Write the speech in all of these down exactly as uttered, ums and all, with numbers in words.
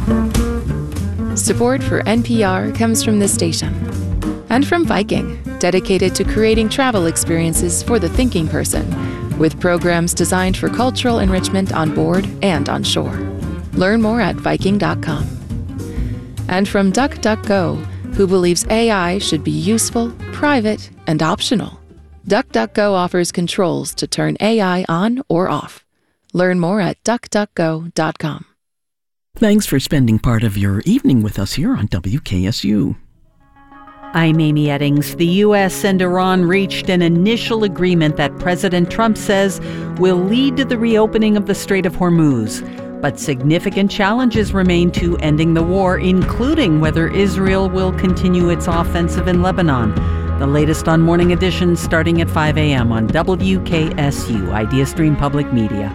Support for N P R comes from this station and from Viking, dedicated to creating travel experiences for the thinking person, with programs designed for cultural enrichment on board and on shore. Learn more at Viking dot com. And from DuckDuckGo, who believes A I should be useful, private, and optional. DuckDuckGo offers controls to turn A I on or off. Learn more at Duck Duck Go dot com. Thanks for spending part of your evening with us here on W K S U. I'm Amy Eddings. The U S and Iran reached an initial agreement that President Trump says will lead to the reopening of the Strait of Hormuz. But significant challenges remain to ending the war, including whether Israel will continue its offensive in Lebanon. The latest on Morning Edition starting at five a.m. on W K S U, IdeaStream Public Media.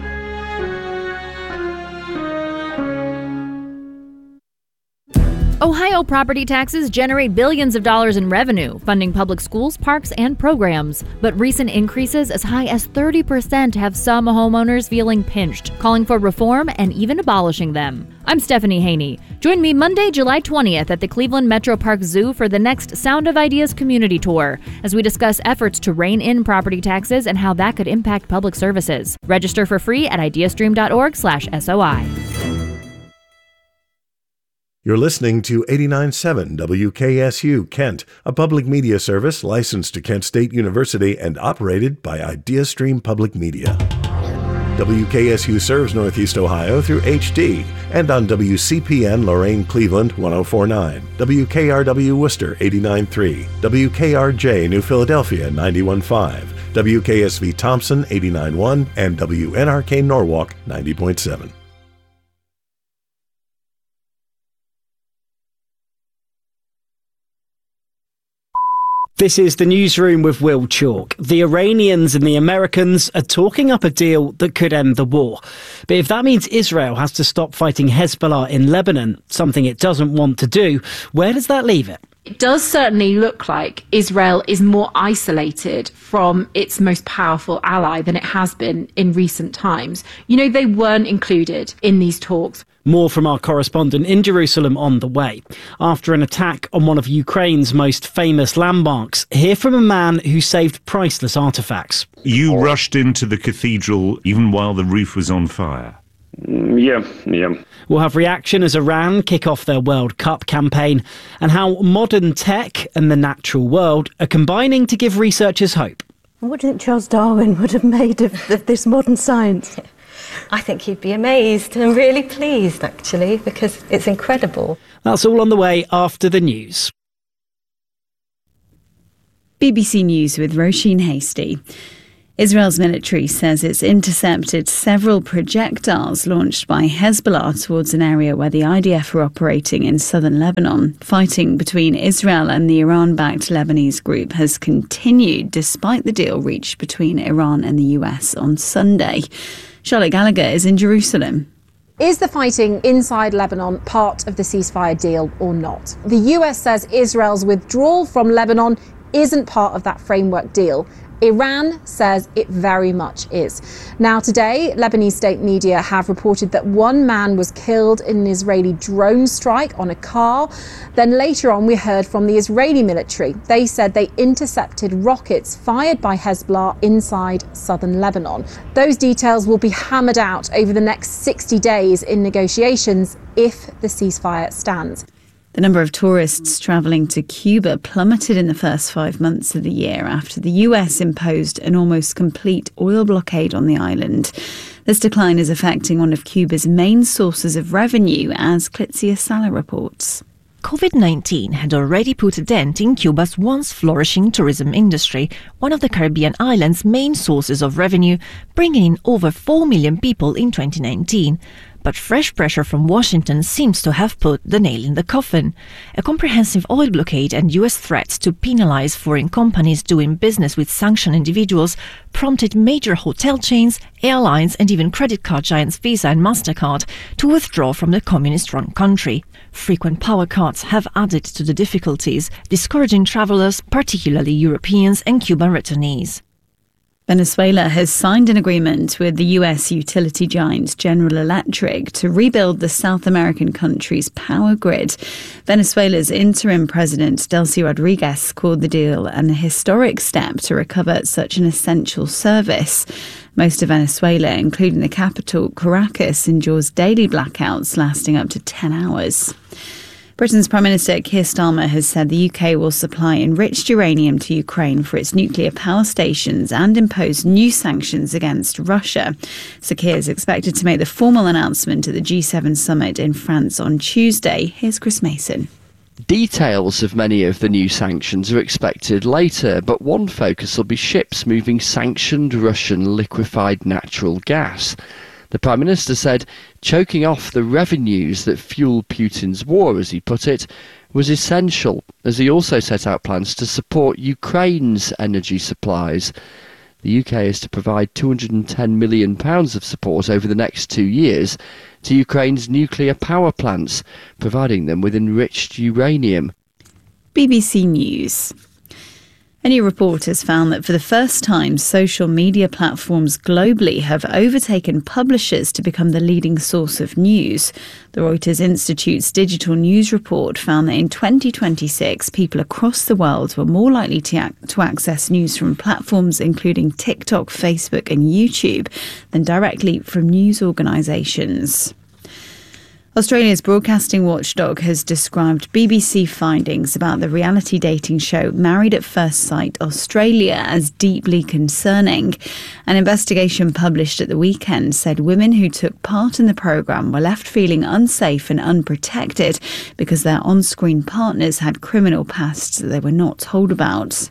Ohio property taxes generate billions of dollars in revenue, funding public schools, parks, and programs. But recent increases as high as thirty percent have some homeowners feeling pinched, calling for reform and even abolishing them. I'm Stephanie Haney. Join me Monday, July twentieth at the Cleveland Metro Park Zoo for the next Sound of Ideas community tour, as we discuss efforts to rein in property taxes and how that could impact public services. Register for free at ideastream dot org slash S O I. You're listening to eighty-nine point seven W K S U Kent, a public media service licensed to Kent State University and operated by IdeaStream Public Media. W K S U serves Northeast Ohio through H D and on W C P N Lorain Cleveland one oh four point nine, W K R W Worcester eighty-nine point three, W K R J New Philadelphia ninety-one point five, W K S V Thompson eighty-nine point one, and W N R K Norwalk ninety point seven. This is the Newsroom with Will Chalk. The Iranians and the Americans are talking up a deal that could end the war. But if that means Israel has to stop fighting Hezbollah in Lebanon, something it doesn't want to do, where does that leave it? It does certainly look like Israel is more isolated from its most powerful ally than it has been in recent times. You know, they weren't included in these talks. More from our correspondent in Jerusalem on the way. After an attack on one of Ukraine's most famous landmarks, hear from a man who saved priceless artefacts. You rushed into the cathedral even while the roof was on fire. Yeah, yeah. We'll have reaction as Iran kick off their World Cup campaign and how modern tech and the natural world are combining to give researchers hope. What do you think Charles Darwin would have made of, of this modern science? I think he'd be amazed and really pleased, actually, because it's incredible. That's all on the way after the news. B B C News with Roisin Hasty. Israel's military says it's intercepted several projectiles launched by Hezbollah towards an area where the I D F are operating in southern Lebanon. Fighting between Israel and the Iran-backed Lebanese group has continued despite the deal reached between Iran and the U S on Sunday. Charlotte Gallagher is in Jerusalem. Is the fighting inside Lebanon part of the ceasefire deal or not? The U S says Israel's withdrawal from Lebanon isn't part of that framework deal. Iran says it very much is. Now today, Lebanese state media have reported that one man was killed in an Israeli drone strike on a car. Then later on, we heard from the Israeli military. They said they intercepted rockets fired by Hezbollah inside southern Lebanon. Those details will be hammered out over the next sixty days in negotiations if the ceasefire stands. The number of tourists travelling to Cuba plummeted in the first five months of the year after the U S imposed an almost complete oil blockade on the island. This decline is affecting one of Cuba's main sources of revenue, as Clitzia Sala reports. COVID nineteen had already put a dent in Cuba's once flourishing tourism industry, one of the Caribbean island's main sources of revenue, bringing in over four million people in twenty nineteen. But fresh pressure from Washington seems to have put the nail in the coffin. A comprehensive oil blockade and U S threats to penalize foreign companies doing business with sanctioned individuals prompted major hotel chains, airlines, and even credit card giants Visa and MasterCard to withdraw from the communist-run country. Frequent power cuts have added to the difficulties, discouraging travelers, particularly Europeans and Cuban returnees. Venezuela has signed an agreement with the U S utility giant General Electric to rebuild the South American country's power grid. Venezuela's interim president, Delcy Rodriguez, called the deal an historic step to recover such an essential service. Most of Venezuela, including the capital, Caracas, endures daily blackouts lasting up to ten hours. Britain's Prime Minister Keir Starmer has said the U K will supply enriched uranium to Ukraine for its nuclear power stations and impose new sanctions against Russia. Sir Keir is expected to make the formal announcement at the G seven summit in France on Tuesday. Here's Chris Mason. Details of many of the new sanctions are expected later, but one focus will be ships moving sanctioned Russian liquefied natural gas. The Prime Minister said choking off the revenues that fuel Putin's war, as he put it, was essential, as he also set out plans to support Ukraine's energy supplies. The U K is to provide two hundred ten million pounds of support over the next two years to Ukraine's nuclear power plants, providing them with enriched uranium. B B C News. A new report has found that for the first time, social media platforms globally have overtaken publishers to become the leading source of news. The Reuters Institute's digital news report found that in twenty twenty-six, people across the world were more likely to, ac- to access news from platforms including TikTok, Facebook and YouTube than directly from news organisations. Australia's broadcasting watchdog has described B B C findings about the reality dating show Married at First Sight Australia as deeply concerning. An investigation published at the weekend said women who took part in the programme were left feeling unsafe and unprotected because their on-screen partners had criminal pasts that they were not told about.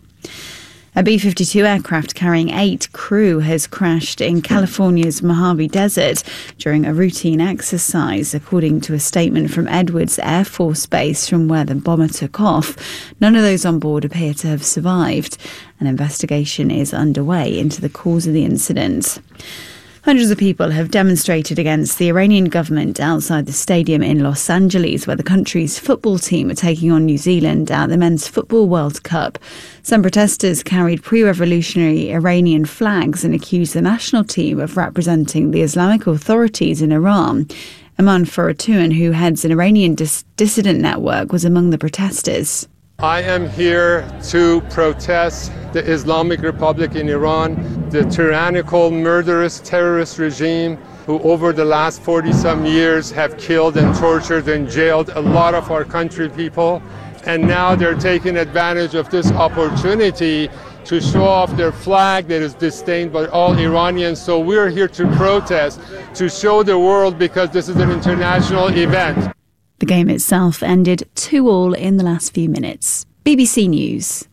A B fifty-two aircraft carrying eight crew has crashed in California's Mojave Desert during a routine exercise, according to a statement from Edwards Air Force Base from where the bomber took off. None of those on board appear to have survived. An investigation is underway into the cause of the incident. Hundreds of people have demonstrated against the Iranian government outside the stadium in Los Angeles, where the country's football team are taking on New Zealand at the Men's Football World Cup. Some protesters carried pre-revolutionary Iranian flags and accused the national team of representing the Islamic authorities in Iran. Aman Faratoon, who heads an Iranian dis- dissident network, was among the protesters. I am here to protest the Islamic Republic in Iran, the tyrannical, murderous terrorist regime who over the last forty-some years have killed and tortured and jailed a lot of our country people. And now they're taking advantage of this opportunity to show off their flag that is disdained by all Iranians. So we're here to protest, to show the world, because this is an international event. The game itself ended two all in the last few minutes. B B C News.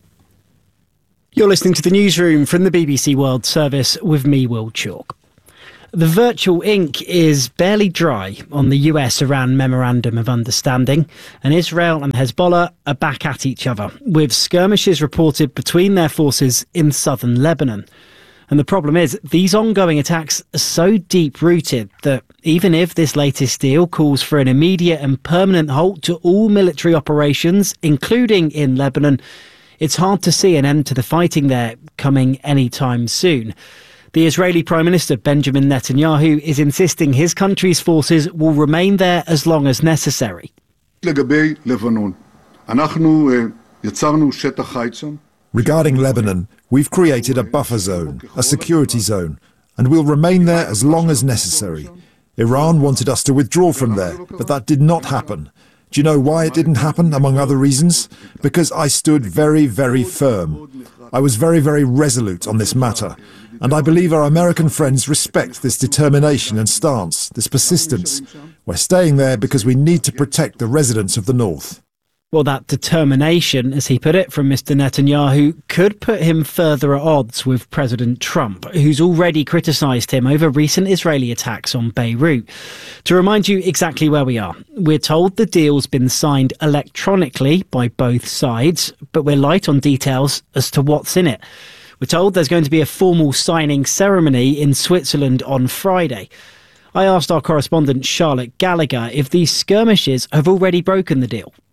You're listening to the newsroom from the B B C World Service with me, Will Chalk. The virtual ink is barely dry on the U S-Iran Memorandum of Understanding, and Israel and Hezbollah are back at each other, with skirmishes reported between their forces in southern Lebanon. And the problem is, these ongoing attacks are so deep-rooted that even if this latest deal calls for an immediate and permanent halt to all military operations, including in Lebanon, it's hard to see an end to the fighting there coming anytime soon. The Israeli Prime Minister Benjamin Netanyahu is insisting his country's forces will remain there as long as necessary. Regarding Lebanon, we've created a buffer zone, a security zone, and we'll remain there as long as necessary. Iran wanted us to withdraw from there, but that did not happen. Do you know why it didn't happen, among other reasons? Because I stood very, very firm. I was very, very resolute on this matter, and I believe our American friends respect this determination and stance, this persistence. We're staying there because we need to protect the residents of the north. Well, that determination, as he put it, from Mister Netanyahu could put him further at odds with President Trump, who's already criticised him over recent Israeli attacks on Beirut. To remind you exactly where we are, we're told the deal's been signed electronically by both sides, but we're light on details as to what's in it. We're told there's going to be a formal signing ceremony in Switzerland on Friday. I asked our correspondent Charlotte Gallagher if these skirmishes have already broken the deal.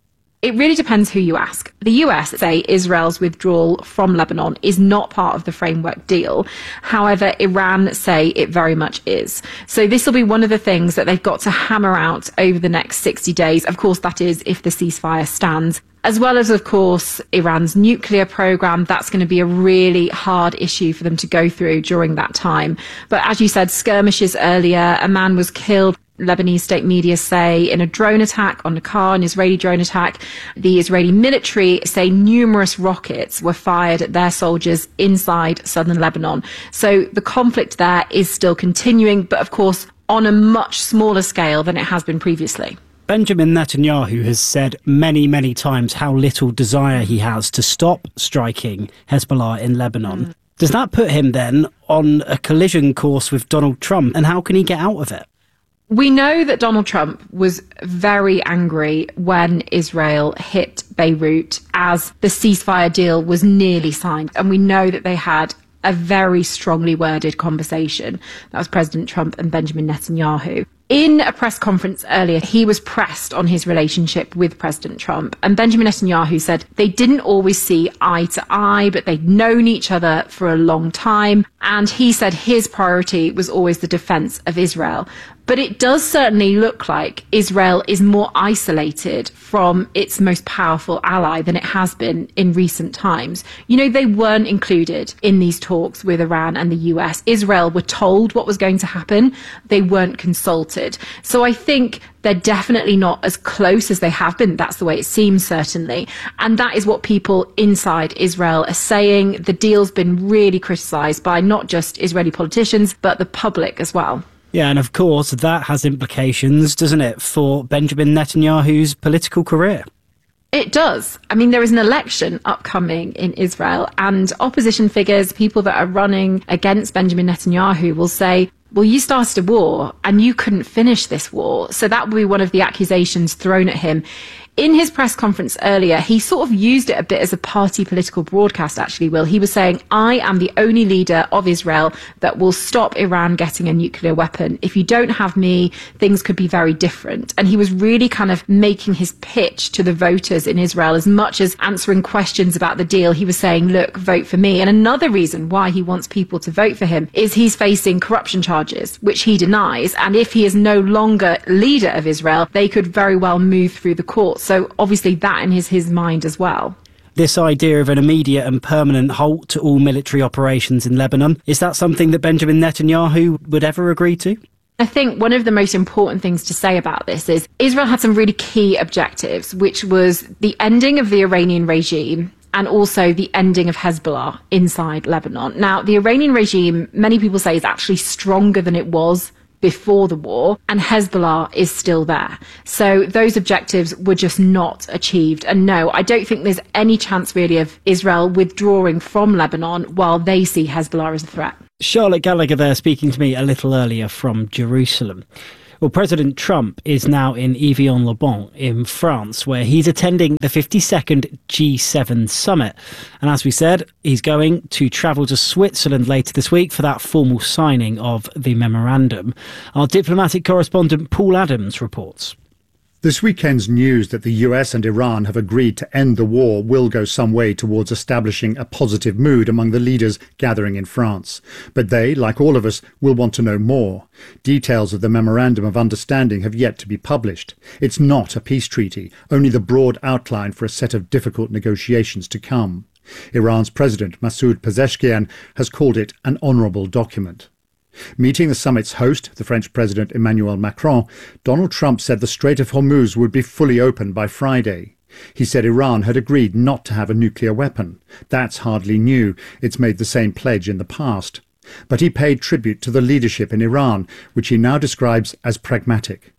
It really depends who you ask. The U S say Israel's withdrawal from Lebanon is not part of the framework deal. However, Iran say it very much is. So this will be one of the things that they've got to hammer out over the next sixty days. Of course, that is if the ceasefire stands. As well as, of course, Iran's nuclear program. That's going to be a really hard issue for them to go through during that time. But as you said, skirmishes earlier, a man was killed, Lebanese state media say, in a drone attack on a car, an Israeli drone attack. The Israeli military say numerous rockets were fired at their soldiers inside southern Lebanon. So the conflict there is still continuing, but of course on a much smaller scale than it has been previously. Benjamin Netanyahu has said many, many times how little desire he has to stop striking Hezbollah in Lebanon. Mm. Does that put him then on a collision course with Donald Trump, and how can he get out of it? We know that Donald Trump was very angry when Israel hit Beirut as the ceasefire deal was nearly signed. And we know that they had a very strongly worded conversation. That was President Trump and Benjamin Netanyahu. In a press conference earlier, he was pressed on his relationship with President Trump. And Benjamin Netanyahu said they didn't always see eye to eye, but they'd known each other for a long time. And he said his priority was always the defense of Israel. But it does certainly look like Israel is more isolated from its most powerful ally than it has been in recent times. You know, they weren't included in these talks with Iran and the U S. Israel were told what was going to happen. They weren't consulted. So I think they're definitely not as close as they have been. That's the way it seems, certainly. And that is what people inside Israel are saying. The deal's been really criticised by not just Israeli politicians, but the public as well. Yeah, and of course that has implications, doesn't it, for Benjamin Netanyahu's political career? It does. I mean, there is an election upcoming in Israel, and opposition figures, people that are running against Benjamin Netanyahu, will say, well, you started a war and you couldn't finish this war. So that will be one of the accusations thrown at him. In his press conference earlier, he sort of used it a bit as a party political broadcast, actually, Will. He was saying, I am the only leader of Israel that will stop Iran getting a nuclear weapon. If you don't have me, things could be very different. And he was really kind of making his pitch to the voters in Israel as much as answering questions about the deal. He was saying, look, vote for me. And another reason why he wants people to vote for him is he's facing corruption charges, which he denies. And if he is no longer leader of Israel, they could very well move through the courts. So obviously that in his, his mind as well. This idea of an immediate and permanent halt to all military operations in Lebanon, is that something that Benjamin Netanyahu would ever agree to? I think one of the most important things to say about this is Israel had some really key objectives, which was the ending of the Iranian regime and also the ending of Hezbollah inside Lebanon. Now, the Iranian regime, many people say, is actually stronger than it was before the war, and Hezbollah is still there. So those objectives were just not achieved. And no, I don't think there's any chance really of Israel withdrawing from Lebanon while they see Hezbollah as a threat. Charlotte Gallagher there speaking to me a little earlier from Jerusalem. Well, President Trump is now in Evian-le-Bon in France, where he's attending the fifty-second G seven summit. And as we said, he's going to travel to Switzerland later this week for that formal signing of the memorandum. Our diplomatic correspondent Paul Adams reports. This weekend's news that the U S and Iran have agreed to end the war will go some way towards establishing a positive mood among the leaders gathering in France. But they, like all of us, will want to know more. Details of the Memorandum of Understanding have yet to be published. It's not a peace treaty, only the broad outline for a set of difficult negotiations to come. Iran's President Masoud Pezeshkian has called it an honourable document. Meeting the summit's host, the French President Emmanuel Macron, Donald Trump said the Strait of Hormuz would be fully open by Friday. He said Iran had agreed not to have a nuclear weapon. That's hardly new. It's made the same pledge in the past. But he paid tribute to the leadership in Iran, which he now describes as pragmatic.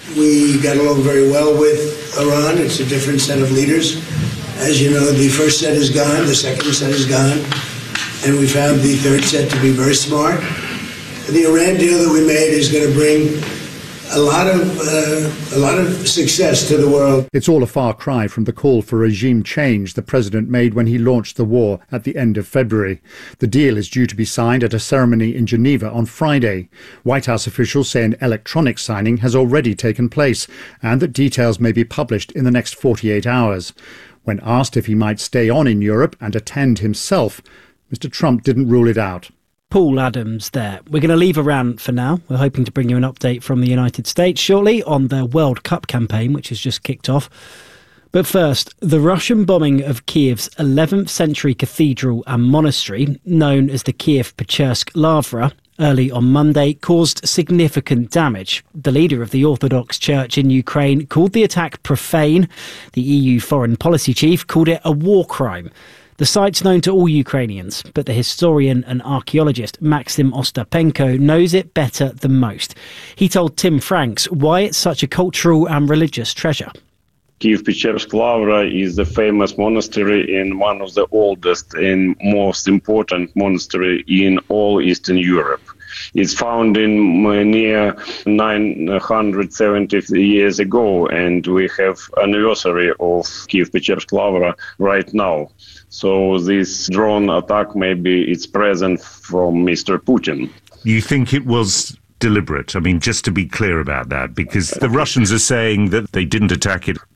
We got along very well with Iran. It's a different set of leaders. As you know, the first set is gone, the second set is gone, and we found the third set to be very smart. The Iran deal that we made is going to bring a lot of uh, a lot of success to the world. It's all a far cry from the call for regime change the president made when he launched the war at the end of February. The deal is due to be signed at a ceremony in Geneva on Friday. White House officials say an electronic signing has already taken place and that details may be published in the next forty-eight hours. When asked if he might stay on in Europe and attend himself, Mister Trump didn't rule it out. Paul Adams there. We're going to leave Iran for now. We're hoping to bring you an update from the United States shortly on their World Cup campaign, which has just kicked off. But first, the Russian bombing of Kiev's eleventh century cathedral and monastery, known as the Kiev-Pechersk Lavra, early on Monday, caused significant damage. The leader of the Orthodox Church in Ukraine called the attack profane. The E U foreign policy chief called it a war crime. The site's known to all Ukrainians, but the historian and archaeologist Maxim Ostapenko knows it better than most. He told Tim Franks why it's such a cultural and religious treasure. Kiev-Pechersk Lavra is the famous monastery and one of the oldest and most important monastery in all Eastern Europe. It's found in near nine hundred seventy years ago, and we have anniversary of Kiev-Pechersk Lavra right now. So this drone attack, maybe it's present from Mister Putin. You think it was deliberate? I mean, just to be clear about that, because the Russians are saying that they didn't attack it.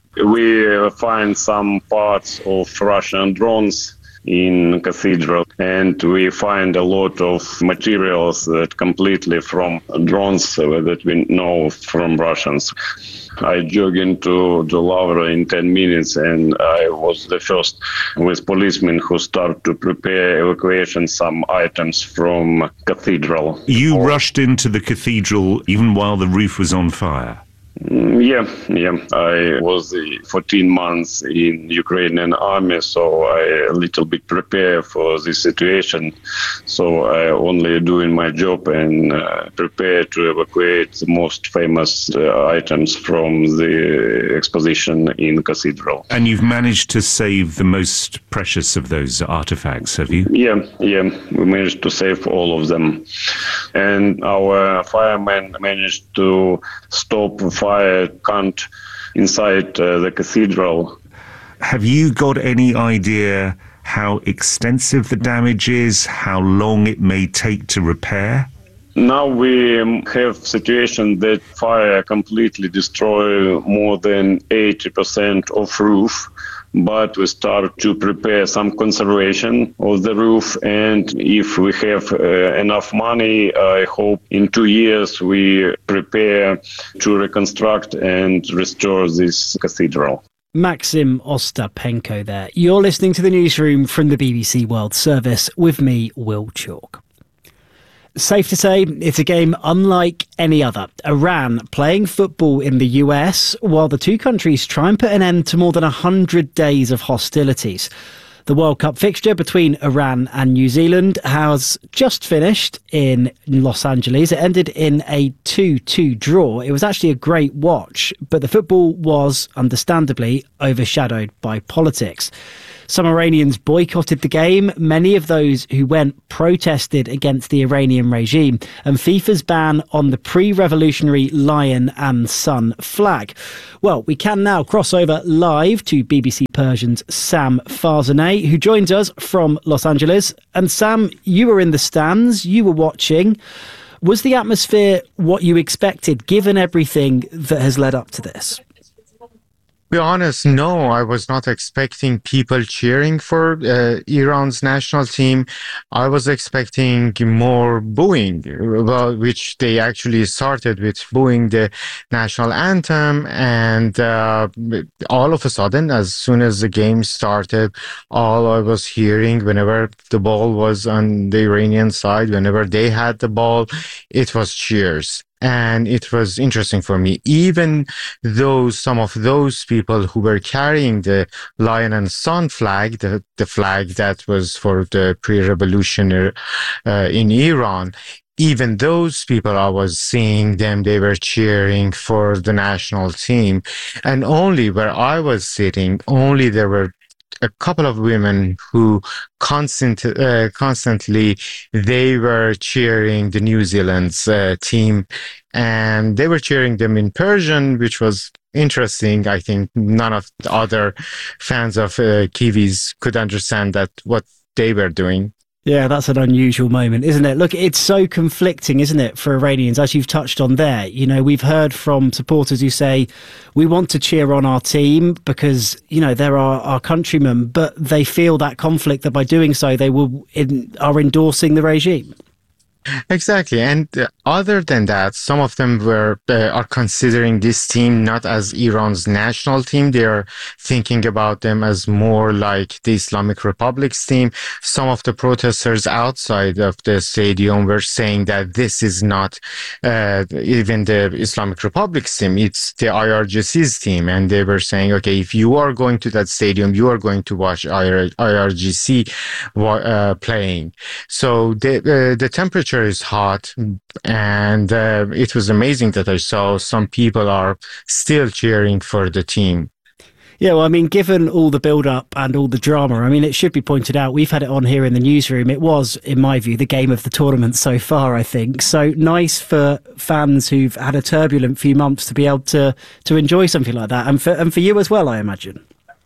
We find some parts of Russian drones in cathedral, and we find a lot of materials that completely from drones that we know from Russians. I jogged into the Lavra in ten minutes, and I was the first with policemen who started to prepare evacuation some items from cathedral. You or- rushed into the cathedral even while the roof was on fire? Yeah, yeah. I was fourteen months in Ukrainian army, so I a little bit prepared for this situation. So I only doing my job and uh, prepare to evacuate the most famous uh, items from the exposition in cathedral. And you've managed to save the most precious of those artifacts, have you? Yeah, yeah. We managed to save all of them. And our firemen managed to stop fire can't inside uh, the cathedral. Have you got any idea how extensive the damage is, how long it may take to repair? Now we um, have situation that fire completely destroy more than eighty percent of roof. But we start to prepare some conservation of the roof, and if we have uh, enough money, I hope in two years we prepare to reconstruct and restore this cathedral. Maxim Ostapenko there. You're listening to the newsroom from the B B C World Service with me, Will Chalk. Safe to say, it's a game unlike any other. Iran playing football in the U S while the two countries try and put an end to more than one hundred days of hostilities. The World Cup fixture between Iran and New Zealand has just finished in Los Angeles. It ended in a two two draw. It was actually a great watch, but the football was, understandably, overshadowed by politics. Some Iranians boycotted the game. Many of those who went protested against the Iranian regime and FIFA's ban on the pre-revolutionary lion and sun flag. Well, we can now cross over live to B B C Persian's Sam Farzaneh, who joins us from Los Angeles. And Sam, you were in the stands, you were watching. Was the atmosphere what you expected, given everything that has led up to this? To be honest, no, I was not expecting people cheering for uh, Iran's national team. I was expecting more booing, well, which they actually started with booing the national anthem. And uh, all of a sudden, as soon as the game started, all I was hearing whenever the ball was on the Iranian side, whenever they had the ball, it was cheers. And it was interesting for me, even though some of those people who were carrying the lion and sun flag, the, the flag that was for the pre-revolutionary uh, in Iran, even those people, I was seeing them, they were cheering for the national team. And only where I was sitting, only there were a couple of women who constant, uh, constantly they were cheering the New Zealand's uh, team, and they were cheering them in Persian, which was interesting. I think none of the other fans of uh, Kiwis could understand that what they were doing. Yeah, that's an unusual moment, isn't it? Look, it's so conflicting, isn't it, for Iranians, as you've touched on there. You know, we've heard from supporters who say, we want to cheer on our team because, you know, they're our, our countrymen, but they feel that conflict that by doing so, they will in, are endorsing the regime. Exactly. And uh, other than that, some of them were uh, are considering this team not as Iran's national team. They are thinking about them as more like the Islamic Republic's team. Some of the protesters outside of the stadium were saying that this is not uh, even the Islamic Republic's team. It's the I R G C's team. And they were saying, okay, if you are going to that stadium, you are going to watch I R G C uh, playing. So the, uh, the temperature is hot, and uh, it was amazing that I saw some people are still cheering for the team. Yeah, well, I mean, given all the build-up and all the drama, I mean, it should be pointed out, we've had it on here in the newsroom. It was, in my view, the game of the tournament so far, I think. So nice for fans who've had a turbulent few months to be able to to enjoy something like that, and for and for you as well, I imagine.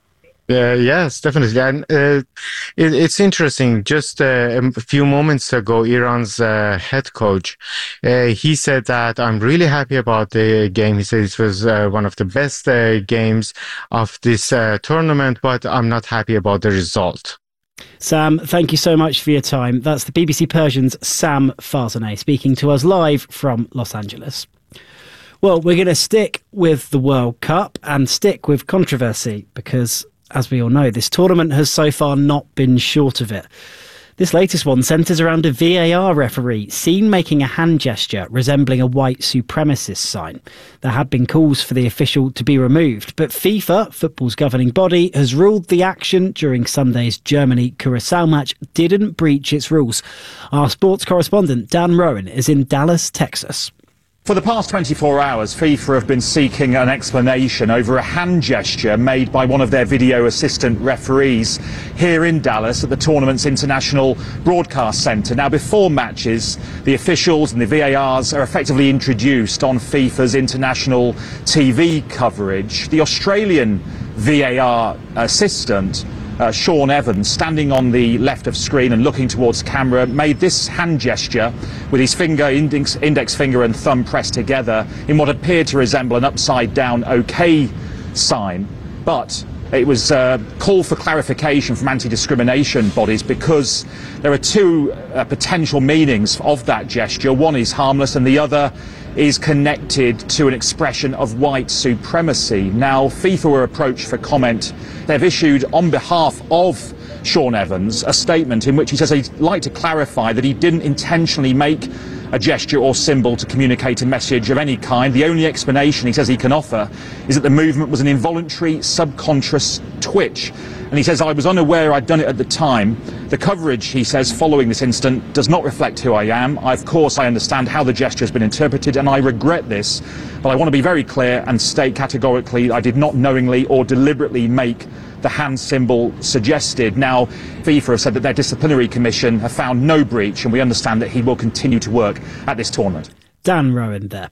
Uh, yes, definitely. And uh, it, it's interesting. Just uh, a few moments ago, Iran's uh, head coach, uh, he said that I'm really happy about the game. He said it was uh, one of the best uh, games of this uh, tournament, but I'm not happy about the result. Sam, thank you so much for your time. That's the B B C Persian's Sam Farzaneh speaking to us live from Los Angeles. Well, we're going to stick with the World Cup and stick with controversy because, as we all know, this tournament has so far not been short of it. This latest one centres around a V A R referee seen making a hand gesture resembling a white supremacist sign. There had been calls for the official to be removed, but FIFA, football's governing body, has ruled the action during Sunday's Germany-Curacao match didn't breach its rules. Our sports correspondent Dan Rowan is in Dallas, Texas. For the past twenty-four hours, FIFA have been seeking an explanation over a hand gesture made by one of their video assistant referees here in Dallas at the tournament's International Broadcast Centre. Now, before matches, the officials and the V A Rs are effectively introduced on FIFA's international T V coverage. The Australian V A R assistant, Uh, Sean Evans, standing on the left of screen and looking towards camera, made this hand gesture with his finger, index, index finger and thumb pressed together in what appeared to resemble an upside-down OK sign. But it was a call for clarification from anti-discrimination bodies because there are two uh, potential meanings of that gesture. One is harmless and the other is connected to an expression of white supremacy. Now, FIFA were approached for comment. They've issued, on behalf of Sean Evans, a statement in which he says he'd like to clarify that he didn't intentionally make a gesture or symbol to communicate a message of any kind. The only explanation he says he can offer is that the movement was an involuntary, subconscious twitch. And he says, I was unaware I'd done it at the time. The coverage, he says, following this incident does not reflect who I am. I, of course, I understand how the gesture has been interpreted, and I regret this. But I want to be very clear and state categorically I did not knowingly or deliberately make the hand symbol suggested. Now, FIFA have said that their disciplinary commission have found no breach, and we understand that he will continue to work at this tournament. Dan Rowan there.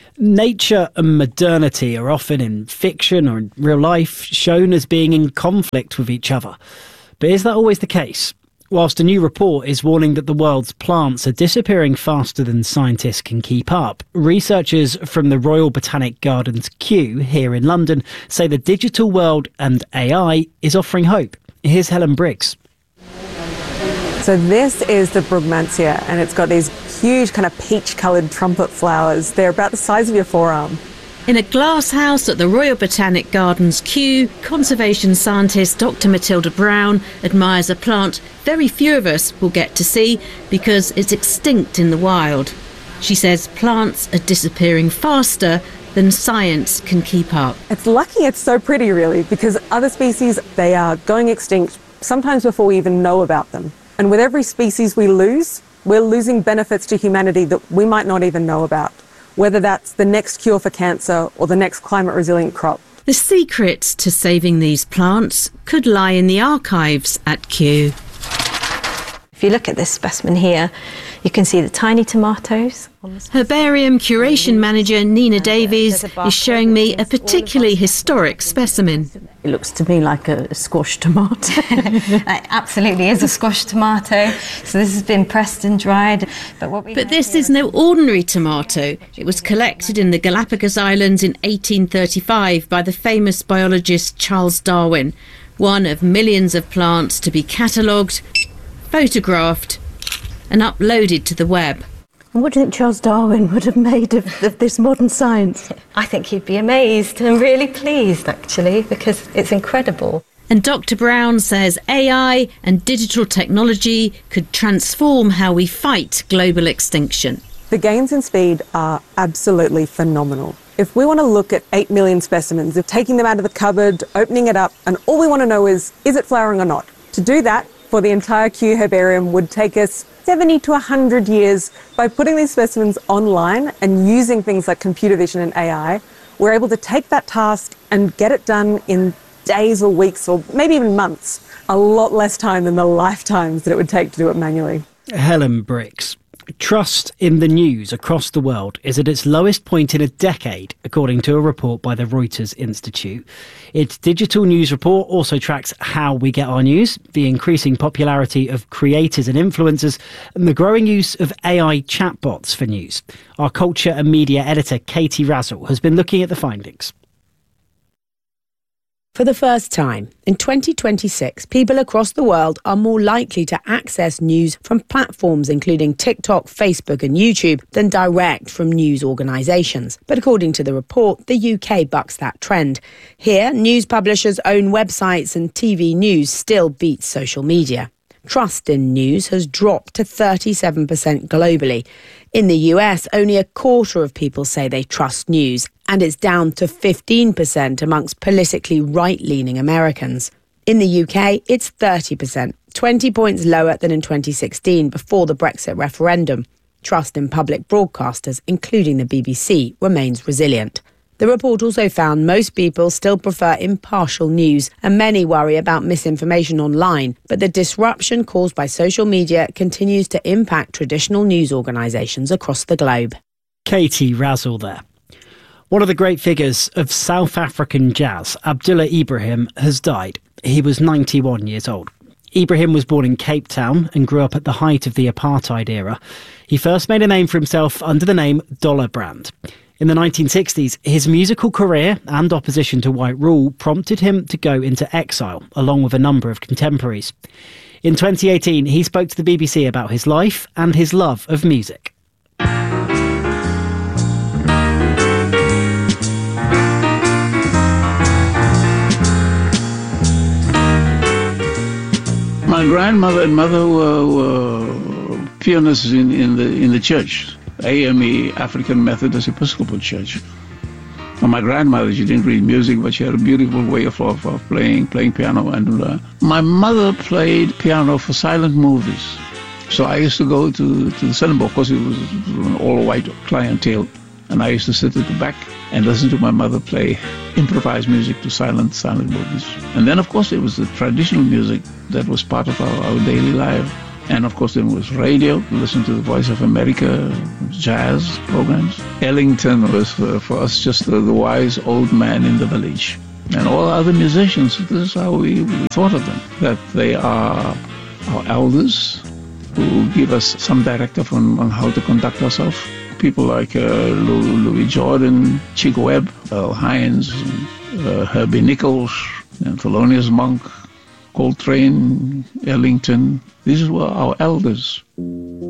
Nature and modernity are often in fiction or in real life shown as being in conflict with each other. But is that always the case? Whilst a new report is warning that the world's plants are disappearing faster than scientists can keep up, researchers from the Royal Botanic Gardens Kew here in London say the digital world and A I is offering hope. Here's Helen Briggs. So this is the Brugmansia, and it's got these huge kind of peach-coloured trumpet flowers. They're about the size of your forearm. In a glass house at the Royal Botanic Gardens Kew, conservation scientist Doctor Matilda Brown admires a plant very few of us will get to see because it's extinct in the wild. She says plants are disappearing faster than science can keep up. It's lucky it's so pretty, really, because other species, they are going extinct sometimes before we even know about them. And with every species we lose, we're losing benefits to humanity that we might not even know about, whether that's the next cure for cancer or the next climate resilient crop The secrets to saving these plants could lie in the archives at Kew. If you look at this specimen here, you can see the tiny tomatoes. Herbarium curation manager Nina Davies is showing me a particularly historic specimen. It looks to me like a squash tomato. It absolutely is a squash tomato. So this has been pressed and dried. But, what we but this is no ordinary tomato. It was collected in the Galapagos Islands in eighteen thirty-five by the famous biologist Charles Darwin, one of millions of plants to be catalogued, photographed and uploaded to the web. And what do you think Charles Darwin would have made of, of this modern science? I think he'd be amazed and really pleased, actually, because it's incredible. And Doctor Brown says A I and digital technology could transform how we fight global extinction. The gains in speed are absolutely phenomenal. If we want to look at eight million specimens, if taking them out of the cupboard, opening it up, and all we want to know is, is it flowering or not? To do that, for the entire Kew herbarium would take us seventy to one hundred years. By putting these specimens online and using things like computer vision and A I, we're able to take that task and get it done in days or weeks or maybe even months. A lot less time than the lifetimes that it would take to do it manually. Helen Bricks. Trust in the news across the world is at its lowest point in a decade, according to a report by the Reuters Institute. Its digital news report also tracks how we get our news, the increasing popularity of creators and influencers, and the growing use of A I chatbots for news. Our culture and media editor, Katie Razzle, has been looking at the findings. For the first time, in twenty twenty-six, people across the world are more likely to access news from platforms including TikTok, Facebook and YouTube than direct from news organisations. But according to the report, the U K bucks that trend. Here, news publishers' own websites and T V news still beats social media. Trust in news has dropped to thirty-seven percent globally. In the U S, only a quarter of people say they trust news, and it's down to fifteen percent amongst politically right-leaning Americans. In the U K, it's thirty percent, twenty points lower than in twenty sixteen before the Brexit referendum. Trust in public broadcasters, including the B B C, remains resilient. The report also found most people still prefer impartial news, and many worry about misinformation online. But the disruption caused by social media continues to impact traditional news organisations across the globe. Katie Razzle there. One of the great figures of South African jazz, Abdullah Ibrahim, has died. He was ninety-one years old. Ibrahim was born in Cape Town and grew up at the height of the apartheid era. He first made a name for himself under the name Dollar Brand. In the nineteen sixties, his musical career and opposition to white rule prompted him to go into exile, along with a number of contemporaries. In twenty eighteen, he spoke to the B B C about his life and his love of music. My grandmother and mother were, were pianists in, in the in the church. A M E, African Methodist Episcopal Church. And my grandmother, she didn't read music, but she had a beautiful way of, of, of playing playing piano. And uh, my mother played piano for silent movies. So I used to go to, to the cinema. Of course, it was an all-white clientele. And I used to sit at the back and listen to my mother play improvised music to silent, silent movies. And then, of course, it was the traditional music that was part of our, our daily life. And of course, there was radio, listen to the Voice of America, jazz programs. Ellington was, uh, for us, just the, the wise old man in the village. And all other musicians, this is how we, we thought of them, that they are our elders who give us some directive on, on how to conduct ourselves. People like uh, Louis Jordan, Chick Webb, Earl Hines, uh, Herbie Nichols, and Thelonious Monk, Coltrane, Ellington. These were our elders.